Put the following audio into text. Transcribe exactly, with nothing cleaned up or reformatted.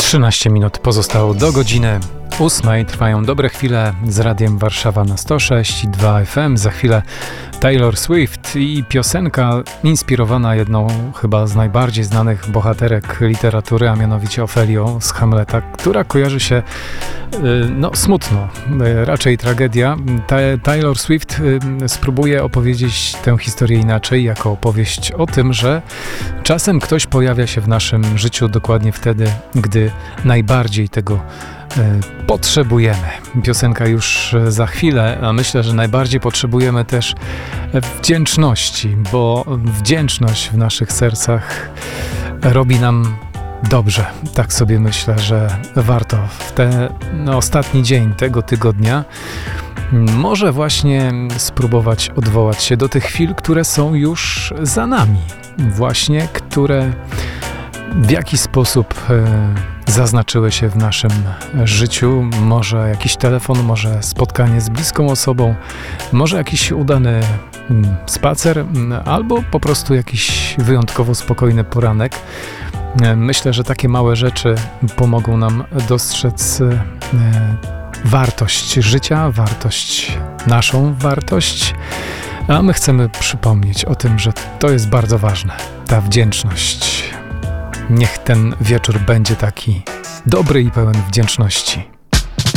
trzynaście minut pozostało do godziny ósmej. Trwają dobre chwile z Radiem Warszawa na sto sześć i dwa F M. Za chwilę Taylor Swift i piosenka inspirowana jedną chyba z najbardziej znanych bohaterek literatury, a mianowicie Ofelią z Hamleta, która kojarzy się no smutno, raczej tragedia. Taylor Swift spróbuje opowiedzieć tę historię inaczej, jako opowieść o tym, że czasem ktoś pojawia się w naszym życiu dokładnie wtedy, gdy najbardziej tego potrzebujemy. Piosenka już za chwilę, a myślę, że najbardziej potrzebujemy też wdzięczności, bo wdzięczność w naszych sercach robi nam dobrze. Tak sobie myślę, że warto w ten no, ostatni dzień tego tygodnia może właśnie spróbować odwołać się do tych chwil, które są już za nami. Właśnie, które w jakiś sposób e, zaznaczyły się w naszym życiu. Może jakiś telefon, może spotkanie z bliską osobą, może jakiś udany mm, spacer, albo po prostu jakiś wyjątkowo spokojny poranek. E, myślę, że takie małe rzeczy pomogą nam dostrzec e, wartość życia, wartość, naszą wartość, a my chcemy przypomnieć o tym, że to jest bardzo ważne, ta wdzięczność. Niech ten wieczór będzie taki dobry i pełen wdzięczności.